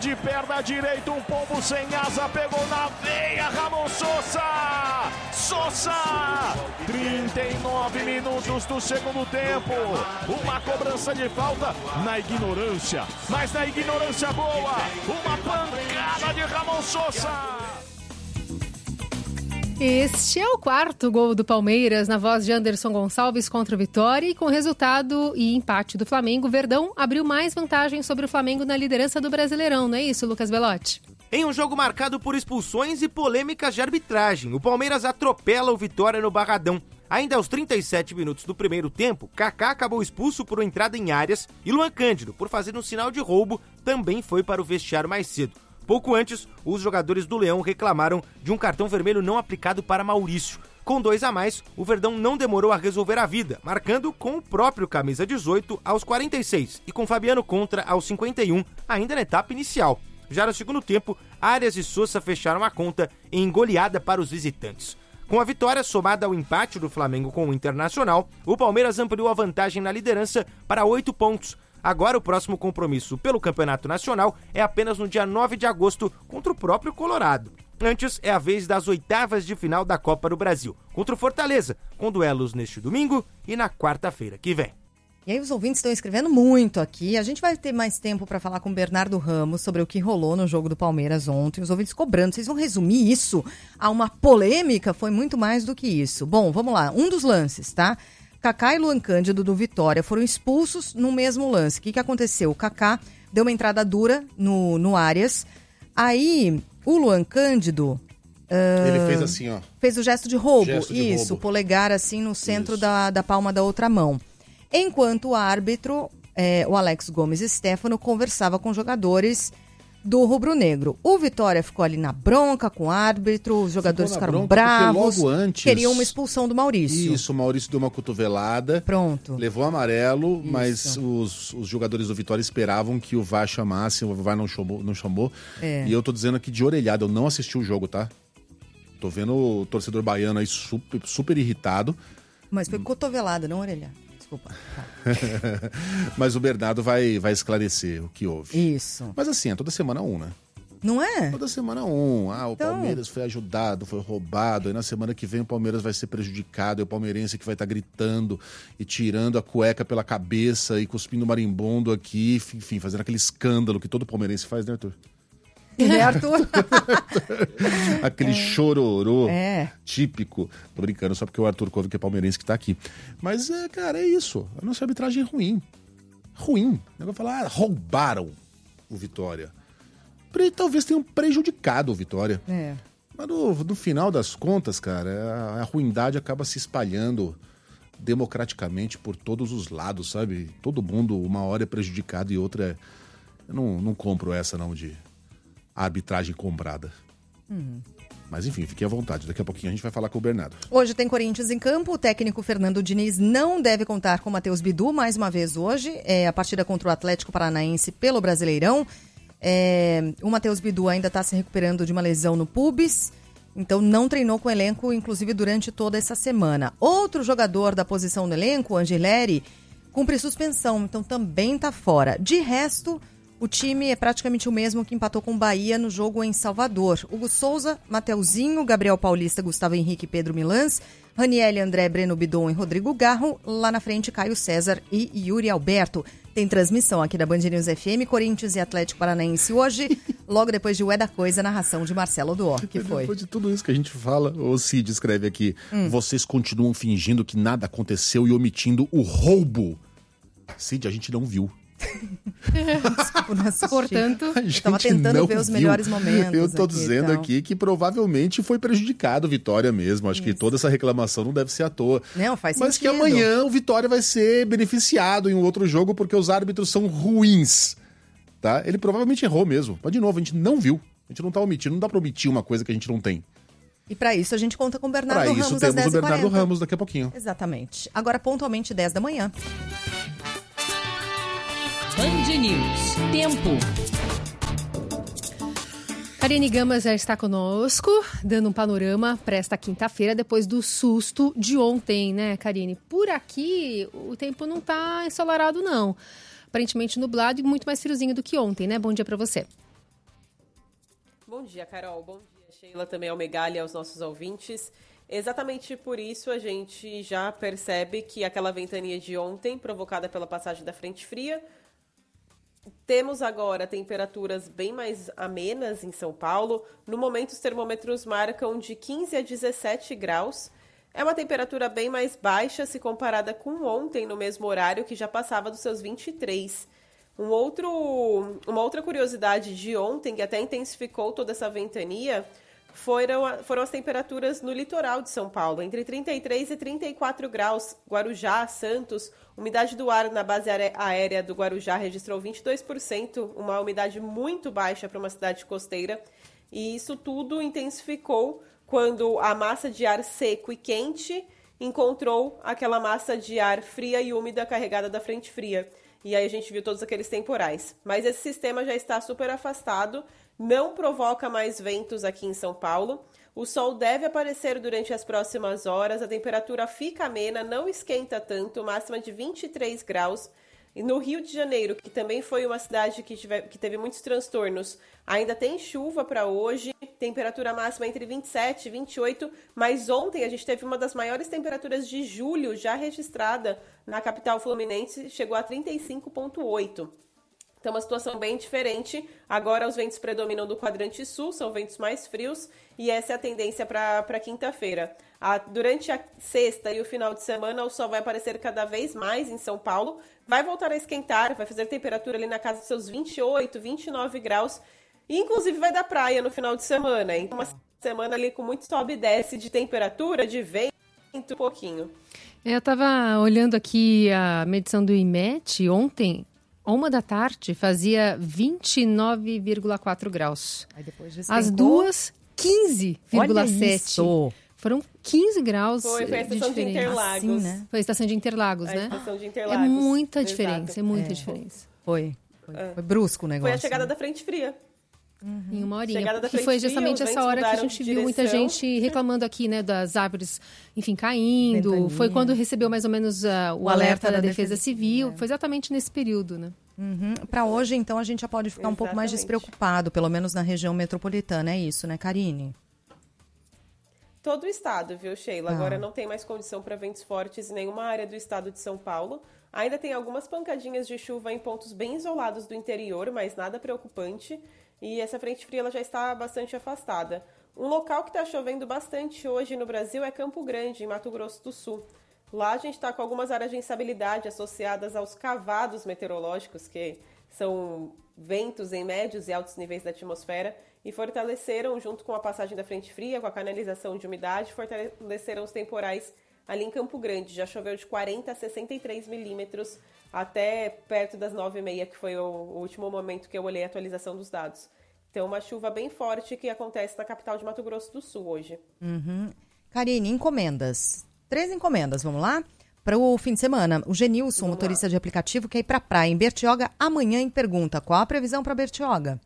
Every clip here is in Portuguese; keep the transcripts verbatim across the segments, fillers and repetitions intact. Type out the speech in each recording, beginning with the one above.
de perna direita, um pombo sem asa, pegou na veia, Ramon Sosa! Sosa! trinta e nove minutos do segundo tempo. Uma cobrança de falta na ignorância, mas na ignorância boa. Uma pancada de Ramon Sosa! Este é o quarto gol do Palmeiras, na voz de Anderson Gonçalves contra o Vitória, e com resultado e empate do Flamengo, o Verdão abriu mais vantagem sobre o Flamengo na liderança do Brasileirão, não é isso, Lucas Belotti? Em um jogo marcado por expulsões e polêmicas de arbitragem, o Palmeiras atropela o Vitória no Barradão. Ainda aos trinta e sete minutos do primeiro tempo, Kaká acabou expulso por uma entrada em áreas e Luan Cândido, por fazer um sinal de roubo, também foi para o vestiário mais cedo. Pouco antes, os jogadores do Leão reclamaram de um cartão vermelho não aplicado para Maurício. Com dois a mais, o Verdão não demorou a resolver a vida, marcando com o próprio camisa dezoito aos quarenta e seis e com Fabiano Contra aos cinquenta e um, ainda na etapa inicial. Já no segundo tempo, Arias e Sosa fecharam a conta em goleada para os visitantes. Com a vitória somada ao empate do Flamengo com o Internacional, o Palmeiras ampliou a vantagem na liderança para oito pontos. Agora o próximo compromisso pelo Campeonato Nacional é apenas no dia nove de agosto contra o próprio Colorado. Antes é a vez das oitavas de final da Copa do Brasil, contra o Fortaleza, com duelos neste domingo e na quarta-feira que vem. E aí os ouvintes estão escrevendo muito aqui. A gente vai ter mais tempo para falar com o Bernardo Ramos sobre o que rolou no jogo do Palmeiras ontem. Os ouvintes cobrando. Vocês vão resumir isso a uma polêmica? Foi muito mais do que isso. Bom, vamos lá. Um dos lances, tá? Kaká e Luan Cândido do Vitória foram expulsos no mesmo lance. O que, que aconteceu? O Kaká deu uma entrada dura no, no Arias. Aí o Luan Cândido... Uh, Ele fez assim, ó. Fez o gesto de roubo. Gesto de isso, roubo. o polegar assim no centro da, da palma da outra mão. Enquanto o árbitro, é, o Alex Gomes Stefano, conversava com jogadores do rubro-negro. O Vitória ficou ali na bronca com o árbitro, os jogadores ficaram bravos, logo antes, queriam uma expulsão do Maurício. Isso, o Maurício deu uma cotovelada, Pronto. levou amarelo, Isso. mas os, os jogadores do Vitória esperavam que o V A R chamasse, o V A R não chamou. Não chamou É. E eu tô dizendo aqui de orelhada, eu não assisti o jogo, tá? Tô vendo o torcedor baiano aí super, super irritado. Mas foi cotovelada, não orelhada. Desculpa. Tá. Mas o Bernardo vai, vai esclarecer o que houve. Isso. Mas assim, é toda semana um, né? Não é? Toda semana um. Ah, o Então... Palmeiras foi ajudado, foi roubado. Aí na semana que vem o Palmeiras vai ser prejudicado. É o palmeirense que vai estar gritando e tirando a cueca pela cabeça e cuspindo marimbondo aqui. Enfim, fazendo aquele escândalo que todo palmeirense faz, né, Arthur? Né, Arthur? Aquele é. chororô é. típico. Tô brincando, só porque o Arthur Couve, que é palmeirense, que tá aqui. Mas, é, cara, é isso. A nossa arbitragem é ruim. Ruim. Eu vou falar, ah, roubaram o Vitória. Talvez tenham prejudicado o Vitória. É. Mas no, no final das contas, cara, a, a ruindade acaba se espalhando democraticamente por todos os lados, sabe? Todo mundo, uma hora é prejudicado e outra é... Eu não, não compro essa, não, de... a arbitragem comprada. Uhum. Mas enfim, fique à vontade. Daqui a pouquinho a gente vai falar com o Bernardo. Hoje tem Corinthians em campo. O técnico Fernando Diniz não deve contar com o Matheus Bidu mais uma vez hoje. É a partida contra o Atlético Paranaense pelo Brasileirão. É, o Matheus Bidu ainda está se recuperando de uma lesão no pubis. Então não treinou com o elenco, inclusive durante toda essa semana. Outro jogador da posição no elenco, o Angileri, cumpre suspensão. Então também está fora. De resto... O time é praticamente o mesmo que empatou com o Bahia no jogo em Salvador. Hugo Souza, Mateuzinho, Gabriel Paulista, Gustavo Henrique e Pedro Milans, Raniel, André, Breno Bidon e Rodrigo Garro. Lá na frente, Caio César e Yuri Alberto. Tem transmissão aqui da Band News F M, Corinthians e Atlético Paranaense hoje, logo depois de Ué da Coisa, narração de Marcelo Duó, que foi. Depois de tudo isso que a gente fala, o Cid escreve aqui, hum. vocês continuam fingindo que nada aconteceu e omitindo o roubo. Cid, a gente não viu. Portanto, estava tentando ver os viu. melhores momentos. Eu tô aqui, dizendo então. aqui que provavelmente foi prejudicado o Vitória mesmo. Acho Isso. que toda essa reclamação não deve ser à toa. Não, faz Mas sentido. que amanhã o Vitória vai ser beneficiado em um outro jogo porque os árbitros são ruins. Tá? Ele provavelmente errou mesmo. Mas de novo, a gente não viu. A gente não tá omitindo. Não dá pra omitir uma coisa que a gente não tem. E para isso a gente conta com o Bernardo pra Ramos isso às temos dez e o Bernardo quarenta. Ramos daqui a pouquinho. Exatamente. Agora pontualmente dez da manhã. Band News. Tempo. Karine Gama já está conosco, dando um panorama para esta quinta-feira, depois do susto de ontem, né, Karine? Por aqui, o tempo não está ensolarado, não. Aparentemente nublado e muito mais friozinho do que ontem, né? Bom dia para você. Bom dia, Carol. Bom dia, Sheila, também ao Megali e aos nossos ouvintes. Exatamente por isso a gente já percebe que aquela ventania de ontem, provocada pela passagem da frente fria, temos agora temperaturas bem mais amenas em São Paulo. No momento, os termômetros marcam de quinze a dezessete graus. É uma temperatura bem mais baixa se comparada com ontem, no mesmo horário, que já passava dos seus vinte e três. Um outro, uma outra curiosidade de ontem, que até intensificou toda essa ventania, foram, foram as temperaturas no litoral de São Paulo, entre trinta e três e trinta e quatro graus. Guarujá, Santos, umidade do ar na base aérea do Guarujá registrou vinte e dois por cento, uma umidade muito baixa para uma cidade costeira. E isso tudo intensificou quando a massa de ar seco e quente encontrou aquela massa de ar fria e úmida carregada da frente fria. E aí a gente viu todos aqueles temporais. Mas esse sistema já está super afastado, não provoca mais ventos aqui em São Paulo. O sol deve aparecer durante as próximas horas, a temperatura fica amena, não esquenta tanto, máxima de vinte e três graus. E no Rio de Janeiro, que também foi uma cidade que, tive, que teve muitos transtornos, ainda tem chuva para hoje, temperatura máxima entre vinte e sete e vinte e oito, mas ontem a gente teve uma das maiores temperaturas de julho já registrada na capital fluminense, chegou a trinta e cinco vírgula oito. Então, uma situação bem diferente. Agora, os ventos predominam do quadrante sul, são ventos mais frios, e essa é a tendência para quinta-feira. Durante a sexta e o final de semana, o sol vai aparecer cada vez mais em São Paulo, vai voltar a esquentar, vai fazer temperatura ali na casa dos seus vinte e oito, vinte e nove graus, e inclusive vai dar praia no final de semana. Então, uma semana ali com muito sobe e desce de temperatura, de vento, um pouquinho. Eu estava olhando aqui a medição do I M E T ontem. Uma da tarde fazia vinte e nove vírgula quatro graus. Aí depois As duas, quinze vírgula sete. Foram quinze graus Foi, foi a estação de, de Interlagos. Assim, né? Foi a estação de Interlagos, a né? estação de Interlagos. É muita Exato. diferença, é muita É. diferença. Foi. Foi, É. foi brusco o negócio. Foi a chegada né? da frente fria. Em uma horinha. Chegada da Que frente foi fria, justamente os essa ventos hora que a mudaram gente de viu muita direção. gente reclamando aqui, né, das árvores, enfim, caindo. Ventania. Foi quando recebeu mais ou menos uh, o, O alerta, alerta da, da Defesa, Defesa Civil. Civil, Foi exatamente nesse período, né? Uhum. Para hoje, então, a gente já pode ficar um pouco mais Exatamente. despreocupado, pelo menos na região metropolitana. É isso, né, Karine? Todo o estado, viu, Sheila? Ah. Agora não tem mais condição para ventos fortes em nenhuma área do estado de São Paulo. Ainda tem algumas pancadinhas de chuva em pontos bem isolados do interior, mas nada preocupante. E essa frente fria ela já está bastante afastada. Um local que está chovendo bastante hoje no Brasil é Campo Grande, em Mato Grosso do Sul. Lá a gente está com algumas áreas de instabilidade associadas aos cavados meteorológicos, que são ventos em médios e altos níveis da atmosfera, e fortaleceram, junto com a passagem da frente fria, com a canalização de umidade, fortaleceram os temporais ali em Campo Grande. Já choveu de quarenta a sessenta e três milímetros até perto das nove e meia, que foi o, o último momento que eu olhei a atualização dos dados. Então, uma chuva bem forte que acontece na capital de Mato Grosso do Sul hoje. Uhum. Karine, encomendas. Três encomendas, vamos lá? Para o fim de semana, o Genilson, Vamos motorista lá. de aplicativo, quer ir para a praia em Bertioga amanhã e pergunta qual a previsão para Bertioga?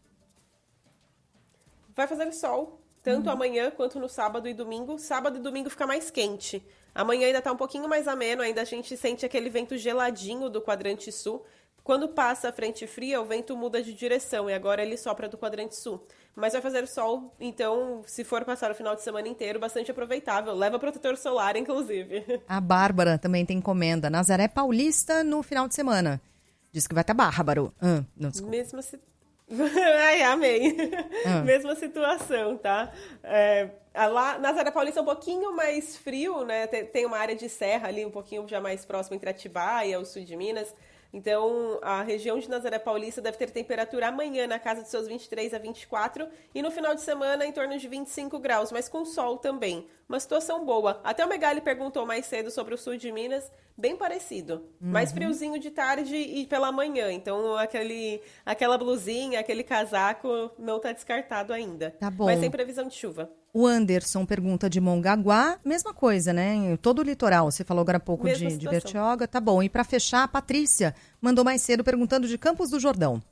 Vai fazer sol, tanto amanhã quanto no sábado e domingo. Sábado e domingo fica mais quente. Amanhã ainda está um pouquinho mais ameno, ainda a gente sente aquele vento geladinho do quadrante sul. Quando passa a frente fria, o vento muda de direção e agora ele sopra do quadrante sul. Mas vai fazer sol, então, se for passar o final de semana inteiro, bastante aproveitável. Leva protetor solar, inclusive. A Bárbara também tem encomenda. Nazaré Paulista no final de semana. Diz que vai estar bárbaro. Ah, não, desculpa. Mesma si... Ai, amei. Ah. Mesma situação, tá? É, lá, Nazaré Paulista é um pouquinho mais frio, né? Tem, tem uma área de serra ali, um pouquinho já mais próximo entre Atibaia, o sul de Minas. Então, a região de Nazaré Paulista deve ter temperatura amanhã na casa dos seus vinte e três a vinte e quatro e no final de semana em torno de vinte e cinco graus, mas com sol também. Uma situação boa. Até o Megali perguntou mais cedo sobre o sul de Minas, bem parecido. Uhum. Mais friozinho de tarde e pela manhã. Então, aquele, aquela blusinha, aquele casaco não está descartado ainda. Tá bom. Mas sem previsão de chuva. O Anderson pergunta de Mongaguá, mesma coisa, né? Em todo o litoral. Você falou agora há pouco Mesma de, de situação. Bertioga. Tá bom. E para fechar, a Patrícia mandou mais cedo perguntando de Campos do Jordão.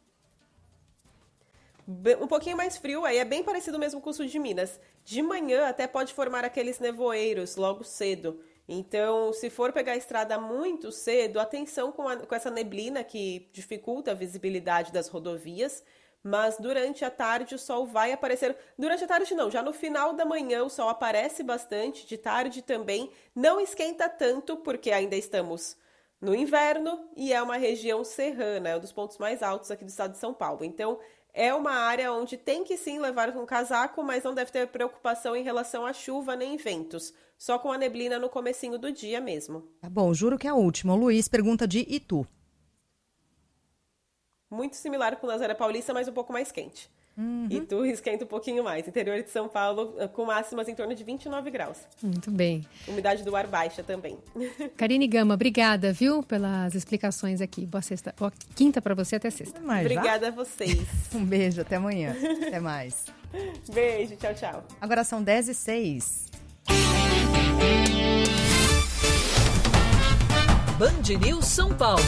Be- Um pouquinho mais frio, aí é bem parecido mesmo com o sul de Minas. De manhã até pode formar aqueles nevoeiros logo cedo. Então, se for pegar a estrada muito cedo, atenção com, a- com essa neblina que dificulta a visibilidade das rodovias. mas durante a tarde o sol vai aparecer. Durante a tarde não, já no final da manhã o sol aparece bastante, de tarde também. Não esquenta tanto, porque ainda estamos no inverno e é uma região serrana, é um dos pontos mais altos aqui do estado de São Paulo. Então, é uma área onde tem que sim levar um casaco, mas não deve ter preocupação em relação à chuva nem ventos. Só com a neblina no comecinho do dia mesmo. Tá bom, juro que é a última. O Luiz pergunta de Itu. Muito similar com Nazaré Paulista, mas um pouco mais quente. Uhum. Itu esquenta um pouquinho mais. Interior de São Paulo com máximas em torno de vinte e nove graus. Muito bem. Umidade do ar baixa também. Karine Gama, obrigada, viu, pelas explicações aqui. Boa sexta, boa quinta para você, até sexta. Mas obrigada já? a vocês. Um beijo, até amanhã. Até mais. Beijo, tchau, tchau. Agora são dez e seis. Band News São Paulo.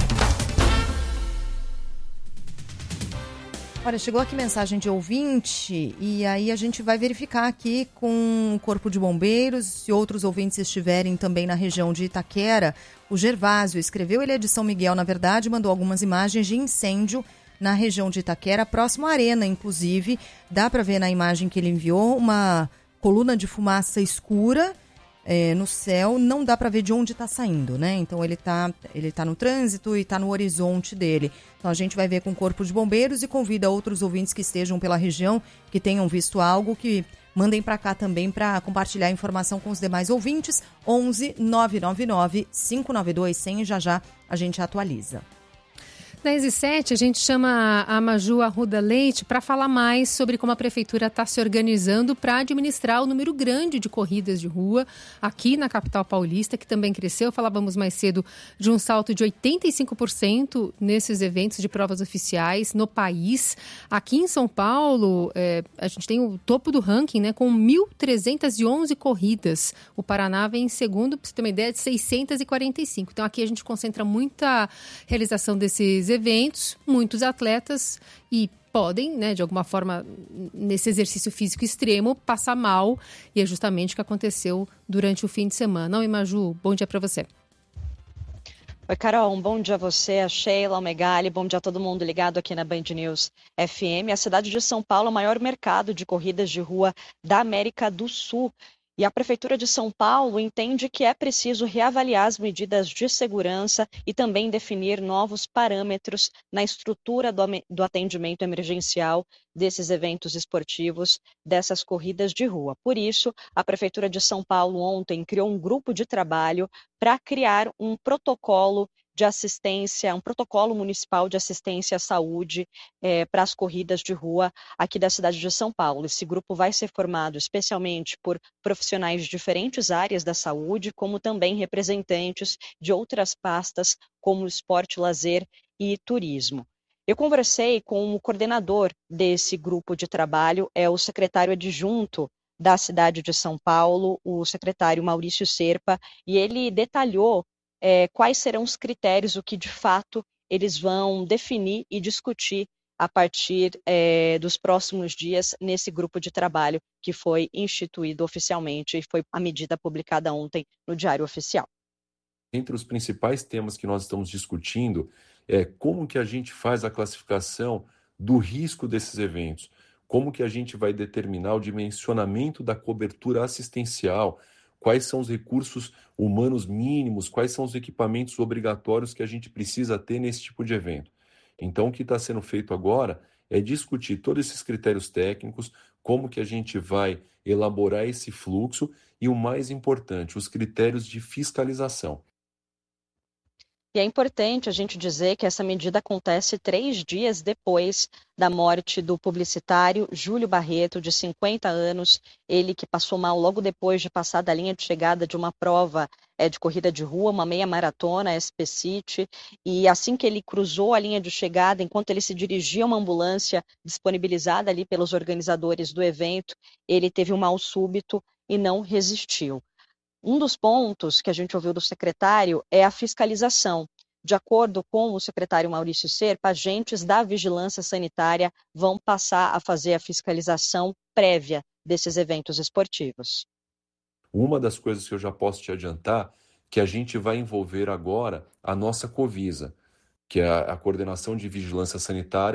Olha, chegou aqui mensagem de ouvinte e aí a gente vai verificar aqui com o Corpo de Bombeiros, se outros ouvintes estiverem também na região de Itaquera. O Gervásio escreveu, ele é de São Miguel, na verdade, mandou algumas imagens de incêndio na região de Itaquera, próximo à arena, inclusive. Dá para ver na imagem que ele enviou uma coluna de fumaça escura é, no céu, não dá para ver de onde está saindo, né? Então ele está ele tá no trânsito e está no horizonte dele. Então a gente vai ver com o Corpo de Bombeiros e convida outros ouvintes que estejam pela região, que tenham visto algo, que mandem para cá também para compartilhar a informação com os demais ouvintes. onze nove nove nove cinco nove dois zero zero, já já a gente atualiza. dez e sete, a gente chama a Maju Arruda Leite para falar mais sobre como a Prefeitura está se organizando para administrar o número grande de corridas de rua aqui na capital paulista, que também cresceu. Falávamos mais cedo de um salto de oitenta e cinco por cento nesses eventos de provas oficiais no país. Aqui em São Paulo, é, a gente tem o topo do ranking, né, com mil trezentas e onze corridas. O Paraná vem em segundo, para você ter uma ideia, de seiscentas e quarenta e cinco. Então aqui a gente concentra muita realização desses eventos, muitos atletas e podem, né, de alguma forma, nesse exercício físico extremo, passar mal, e é justamente o que aconteceu durante o fim de semana. Não, Maju, bom dia para você. Oi, Carol, um bom dia a você, a Sheila, o Megali, bom dia a todo mundo ligado aqui na Band News F M. A cidade de São Paulo é o maior mercado de corridas de rua da América do Sul. E a Prefeitura de São Paulo entende que é preciso reavaliar as medidas de segurança e também definir novos parâmetros na estrutura do, do atendimento emergencial desses eventos esportivos, dessas corridas de rua. Por isso, a Prefeitura de São Paulo ontem criou um grupo de trabalho para criar um protocolo de assistência, um protocolo municipal de assistência à saúde eh, para as corridas de rua aqui da cidade de São Paulo. Esse grupo vai ser formado especialmente por profissionais de diferentes áreas da saúde, como também representantes de outras pastas, como esporte, lazer e turismo. Eu conversei com o coordenador desse grupo de trabalho, é o secretário adjunto da cidade de São Paulo, o secretário Maurício Serpa, e ele detalhou É, quais serão os critérios, o que de fato eles vão definir e discutir a partir é, dos próximos dias nesse grupo de trabalho que foi instituído oficialmente e foi a medida publicada ontem no Diário Oficial. Entre os principais temas que nós estamos discutindo é como que a gente faz a classificação do risco desses eventos, como que a gente vai determinar o dimensionamento da cobertura assistencial, quais são os recursos humanos mínimos, quais são os equipamentos obrigatórios que a gente precisa ter nesse tipo de evento. Então, o que está sendo feito agora é discutir todos esses critérios técnicos, como que a gente vai elaborar esse fluxo e, o mais importante, os critérios de fiscalização. E é importante a gente dizer que essa medida acontece três dias depois da morte do publicitário Júlio Barreto, de cinquenta anos, ele que passou mal logo depois de passar da linha de chegada de uma prova é, de corrida de rua, uma meia maratona, S P City, e assim que ele cruzou a linha de chegada, enquanto ele se dirigia a uma ambulância disponibilizada ali pelos organizadores do evento, ele teve um mal súbito e não resistiu. Um dos pontos que a gente ouviu do secretário é a fiscalização. De acordo com o secretário Maurício Serpa, agentes da vigilância sanitária vão passar a fazer a fiscalização prévia desses eventos esportivos. Uma das coisas que eu já posso te adiantar, que a gente vai envolver agora a nossa Covisa, que é a Coordenação de Vigilância Sanitária,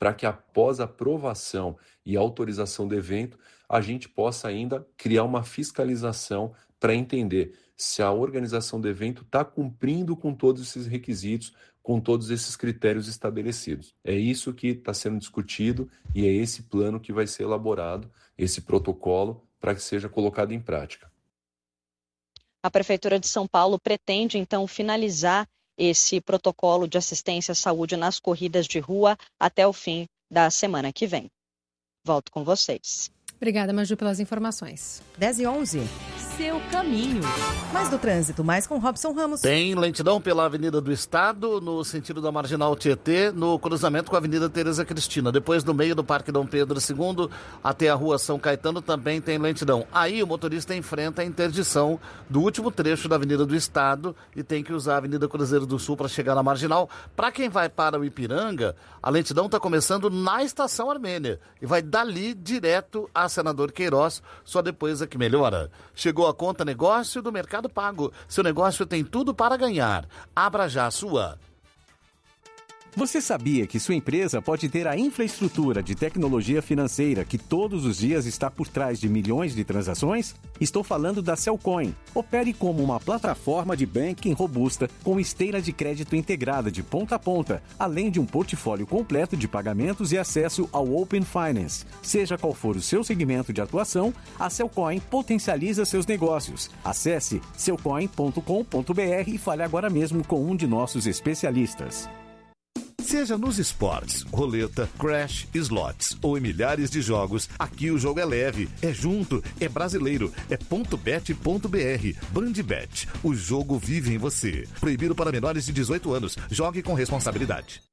para que após a aprovação e autorização do evento, a gente possa ainda criar uma fiscalização para entender se a organização do evento está cumprindo com todos esses requisitos, com todos esses critérios estabelecidos. É isso que está sendo discutido e é esse plano que vai ser elaborado, esse protocolo, para que seja colocado em prática. A Prefeitura de São Paulo pretende, então, finalizar esse protocolo de assistência à saúde nas corridas de rua até o fim da semana que vem. Volto com vocês. Obrigada, Maju, pelas informações. dez e onze. Seu caminho. Mais do trânsito, mais com Robson Ramos. Tem lentidão pela Avenida do Estado, no sentido da Marginal Tietê, no cruzamento com a Avenida Tereza Cristina. Depois, no meio do Parque Dom Pedro segundo, até a Rua São Caetano, também tem lentidão. Aí o motorista enfrenta a interdição do último trecho da Avenida do Estado e tem que usar a Avenida Cruzeiro do Sul para chegar na Marginal. Para quem vai para o Ipiranga, a lentidão está começando na Estação Armênia e vai dali direto a Senador Queiroz, só depois é que melhora. Chegou a conta negócio do Mercado Pago. Seu negócio tem tudo para ganhar. Abra já a sua. Você sabia que sua empresa pode ter a infraestrutura de tecnologia financeira que todos os dias está por trás de milhões de transações? Estou falando da Cellcoin. Opere como uma plataforma de banking robusta com esteira de crédito integrada de ponta a ponta, além de um portfólio completo de pagamentos e acesso ao Open Finance. Seja qual for o seu segmento de atuação, a Cellcoin potencializa seus negócios. Acesse cellcoin ponto com ponto br e fale agora mesmo com um de nossos especialistas. Seja nos esportes, roleta, crash, slots ou em milhares de jogos, aqui o jogo é leve, é junto, é brasileiro, é ponto bet ponto br. Bandbet, o jogo vive em você. Proibido para menores de dezoito anos. Jogue com responsabilidade.